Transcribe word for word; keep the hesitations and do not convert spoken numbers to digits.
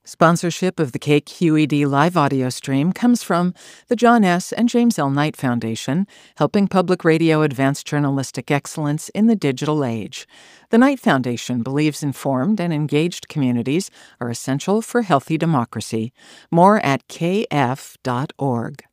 Sponsorship of the K Q E D live audio stream comes from the John S. and James L. Knight Foundation, helping public radio advance journalistic excellence in the digital age. The Knight Foundation believes informed and engaged communities are essential for healthy democracy. More at k f dot org.